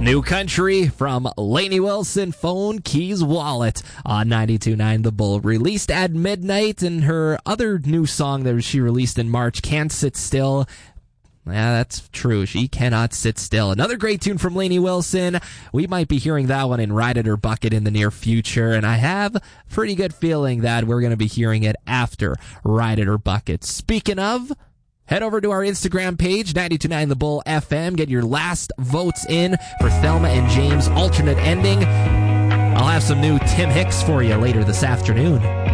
New Country from Lainey Wilson, Phone Keys Wallet on 92.9 The Bull. Released at midnight, and her other new song that she released in March, Can't Sit Still. Yeah, that's true. She cannot sit still. Another great tune from Lainey Wilson. We might be hearing that one in Ride It or Bucket in the near future, and I have a pretty good feeling that we're going to be hearing it after Ride It or Bucket. Speaking of, head over to our Instagram page, 92.9 The Bull FM. Get your last votes in for Thelma and James' alternate ending. I'll have some new Tim Hicks for you later this afternoon.